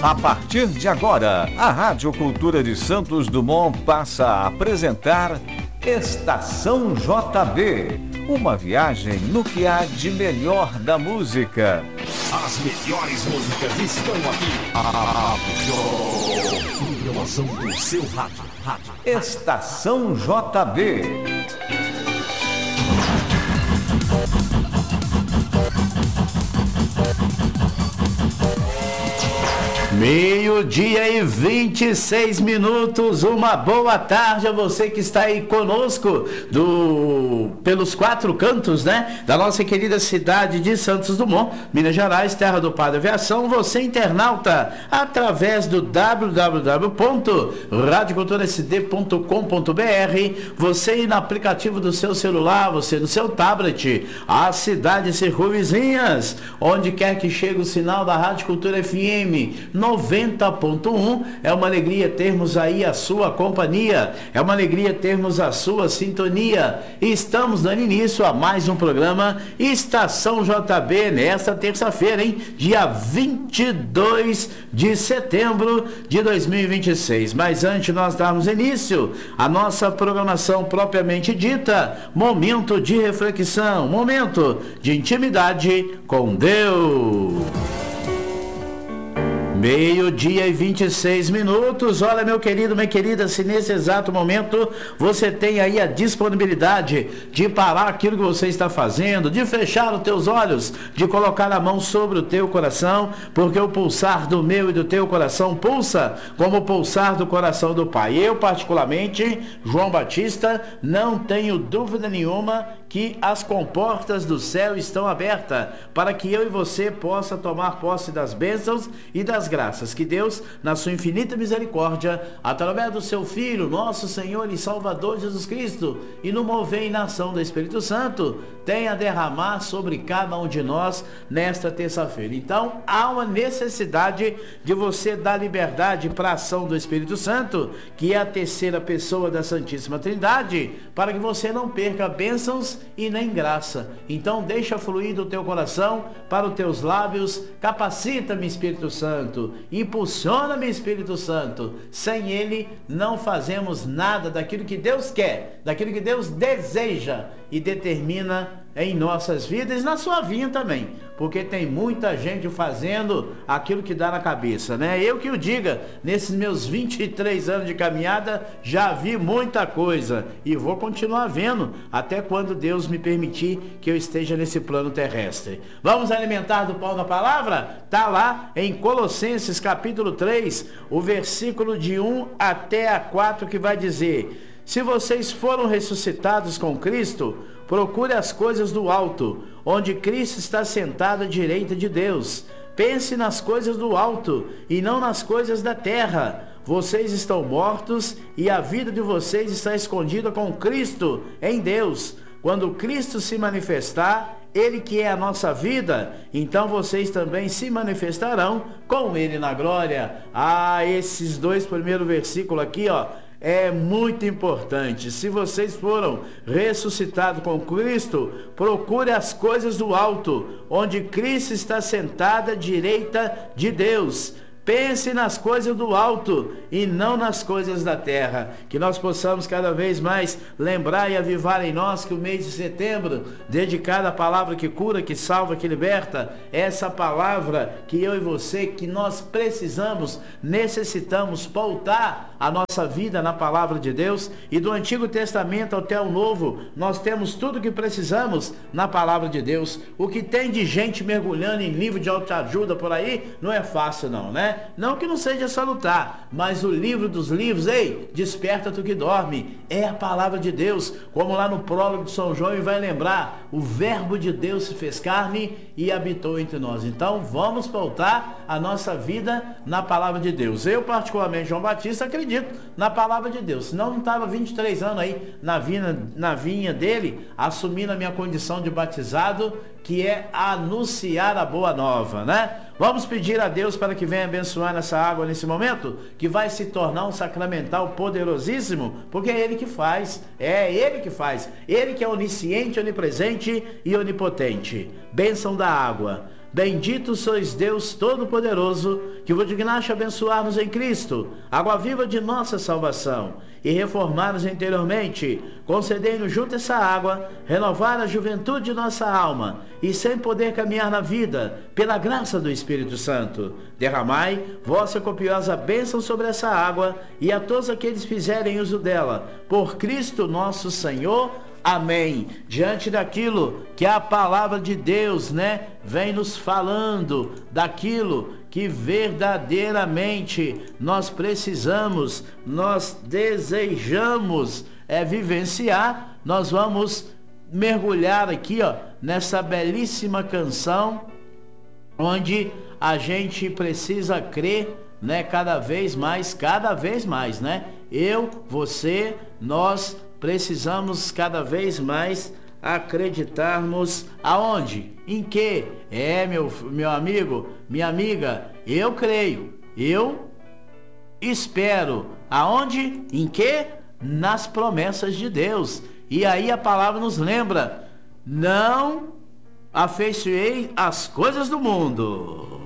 A partir de agora, a Rádio Cultura de Santos Dumont passa a apresentar Estação JB, uma viagem no que há de melhor da música. As melhores músicas estão aqui. A melhor programação do seu rádio. Estação JB. Meio-dia e 26 minutos, uma boa tarde a você que está aí conosco pelos quatro cantos, né? Da nossa querida cidade de Santos Dumont, Minas Gerais, terra do Padre Aviação. Você internauta, através do www.radioculturasd.com.br, você no aplicativo do seu celular, você no seu tablet, as cidades circunvizinhas, onde quer que chegue o sinal da Rádio Cultura FM 90.1, é uma alegria termos aí a sua companhia, é uma alegria termos a sua sintonia. Estamos dando início a mais um programa Estação JB nesta terça-feira, hein? Dia 22 de setembro de 2026. Mas antes de nós darmos início à nossa programação propriamente dita, momento de reflexão, momento de intimidade com Deus. Meio-dia e 26 minutos. Olha, meu querido, minha querida, se nesse exato momento você tem aí a disponibilidade de parar aquilo que você está fazendo, de fechar os teus olhos, de colocar a mão sobre o teu coração, porque o pulsar do meu e do teu coração pulsa como o pulsar do coração do Pai. Eu, particularmente, João Batista, não tenho dúvida nenhuma que as comportas do céu estão abertas para que eu e você possa tomar posse das bênçãos e das graças que Deus, na sua infinita misericórdia, através do seu Filho, nosso Senhor e Salvador Jesus Cristo, e no mover em ação do Espírito Santo, tem a derramar sobre cada um de nós nesta terça-feira. Então, há uma necessidade de você dar liberdade para a ação do Espírito Santo, que é a terceira pessoa da Santíssima Trindade, para que você não perca bênçãos e nem graça. Então, deixa fluir do teu coração para os teus lábios. Capacita-me, Espírito Santo, impulsiona-me, Espírito Santo. Sem ele não fazemos nada daquilo que Deus quer, daquilo que Deus deseja e determina em nossas vidas e na sua vida também, porque tem muita gente fazendo aquilo que dá na cabeça, né? Eu que o diga, nesses meus 23 anos de caminhada, já vi muita coisa e vou continuar vendo até quando Deus me permitir que eu esteja nesse plano terrestre. Vamos alimentar do pão da palavra? Tá lá em Colossenses capítulo 3, o versículo de 1 até a 4, que vai dizer: se vocês foram ressuscitados com Cristo, procure as coisas do alto, onde Cristo está sentado à direita de Deus. Pense nas coisas do alto e não nas coisas da terra. Vocês estão mortos e a vida de vocês está escondida com Cristo em Deus. Quando Cristo se manifestar, Ele que é a nossa vida, então vocês também se manifestarão com Ele na glória. Esses dois primeiros versículos aqui, é muito importante. Se vocês foram ressuscitados com Cristo, procure as coisas do alto, onde Cristo está sentado à direita de Deus. Pense nas coisas do alto e não nas coisas da terra. Que nós possamos cada vez mais lembrar e avivar em nós que o mês de setembro, dedicado à palavra que cura, que salva, que liberta, essa palavra que eu e você, que nós precisamos, necessitamos pautar a nossa vida na palavra de Deus. E do Antigo Testamento até o Novo, nós temos tudo o que precisamos na palavra de Deus. O que tem de gente mergulhando em livro de autoajuda por aí, não é fácil não, né? Não que não seja salutar, mas o livro dos livros, desperta tu que dorme, é a palavra de Deus, como lá no prólogo de São João vai lembrar, o verbo de Deus se fez carne e habitou entre nós. Então vamos pautar a nossa vida na palavra de Deus. Eu particularmente, João Batista, acredito na palavra de Deus, senão não estava 23 anos aí na vinha dele, assumindo a minha condição de batizado, que é anunciar a boa nova, né? Vamos pedir a Deus para que venha abençoar essa água nesse momento, que vai se tornar um sacramental poderosíssimo, porque é Ele que faz, Ele que é onisciente, onipresente e onipotente. Bênção da água. Bendito sois Deus Todo-Poderoso, que vos dignaste abençoar-nos em Cristo, água viva de nossa salvação, e reformar-nos interiormente. Concedei-nos junto essa água, renovar a juventude de nossa alma, e sem poder caminhar na vida, pela graça do Espírito Santo, derramai vossa copiosa bênção sobre essa água, e a todos aqueles que fizerem uso dela, por Cristo nosso Senhor. Amém. Diante daquilo que a palavra de Deus, vem nos falando, daquilo que verdadeiramente nós precisamos, nós desejamos vivenciar, nós vamos mergulhar aqui, nessa belíssima canção, onde a gente precisa crer, cada vez mais, eu, você, nós precisamos cada vez mais acreditarmos aonde? Em que? Meu amigo, minha amiga, eu creio, eu espero. Aonde? Em que? Nas promessas de Deus. E aí a palavra nos lembra: não afeiçoei as coisas do mundo.